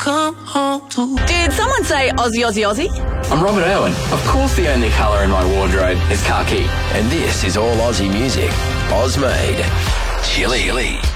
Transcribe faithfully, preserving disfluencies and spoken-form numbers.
come home to. Did someone say Aussie, Aussie, Aussie? I'm Robert Irwin. Of course the only colour in my wardrobe is khaki. And this is all Aussie music. Oz made. Chili.